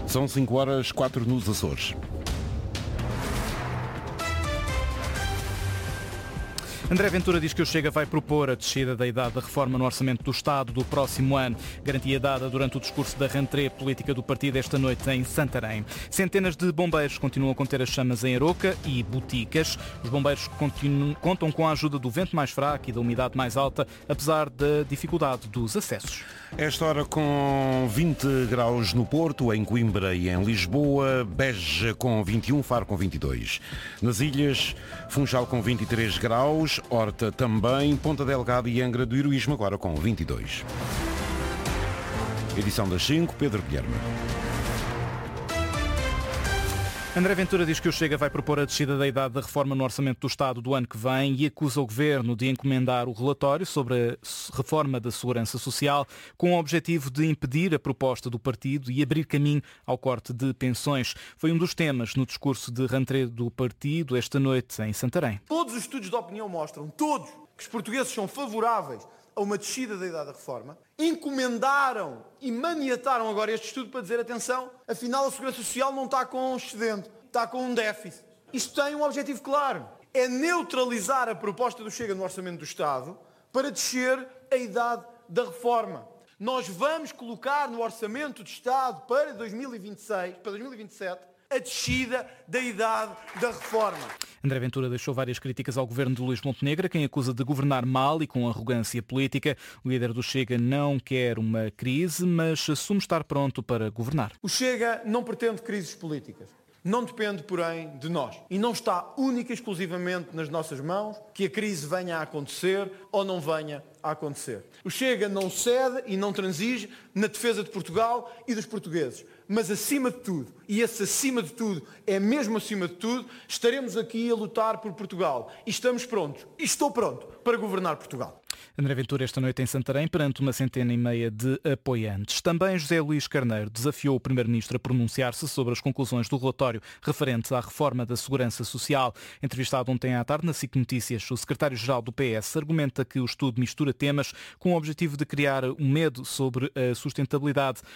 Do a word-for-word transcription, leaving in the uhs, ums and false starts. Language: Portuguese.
São cinco horas, quatro nos Açores. André Ventura diz que o Chega vai propor a descida da idade da reforma no orçamento do Estado do próximo ano. Garantia dada durante o discurso da rentrée política do partido esta noite em Santarém. Centenas de bombeiros continuam a conter as chamas em Aroca e Boticas. Os bombeiros continuam, contam com a ajuda do vento mais fraco e da umidade mais alta, apesar da dificuldade dos acessos. Esta hora com vinte graus no Porto, em Coimbra e em Lisboa, Beja com vinte e um, Faro com vinte e dois. Nas ilhas, Funchal com vinte e três graus, Horta também, Ponta Delgada e Angra do Heroísmo agora com vinte e dois. Edição das cinco, Pedro Guilherme. André Ventura diz que o Chega vai propor a descida da idade da reforma no orçamento do Estado do ano que vem e acusa o Governo de encomendar o relatório sobre a reforma da Segurança Social com o objetivo de impedir a proposta do partido e abrir caminho ao corte de pensões. Foi um dos temas no discurso de rentrée do partido esta noite em Santarém. Todos os estudos de opinião mostram, todos, que os portugueses são favoráveis a uma descida da idade da reforma, encomendaram e maniataram agora este estudo para dizer, atenção, afinal a Segurança Social não está com um excedente, está com um déficit. Isto tem um objetivo claro, é neutralizar a proposta do Chega no Orçamento do Estado para descer a idade da reforma. Nós vamos colocar no Orçamento do Estado para dois mil e vinte e seis, para dois mil e vinte e sete, a descida da idade da reforma. André Ventura deixou várias críticas ao governo de Luís Montenegro, quem acusa de governar mal e com arrogância política. O líder do Chega não quer uma crise, mas assume estar pronto para governar. O Chega não pretende crises políticas. Não depende, porém, de nós. E não está única e exclusivamente nas nossas mãos que a crise venha a acontecer ou não venha a acontecer. O Chega não cede e não transige na defesa de Portugal e dos portugueses. Mas acima de tudo, e esse acima de tudo é mesmo acima de tudo, estaremos aqui a lutar por Portugal. E estamos prontos, e estou pronto, para governar Portugal. André Ventura esta noite em Santarém perante uma centena e meia de apoiantes. Também José Luís Carneiro desafiou o Primeiro-Ministro a pronunciar-se sobre as conclusões do relatório referente à reforma da Segurança Social. Entrevistado ontem à tarde na SIC Notícias, o secretário-geral do P S argumenta que o estudo mistura temas com o objetivo de criar um medo sobre a sustentabilidade.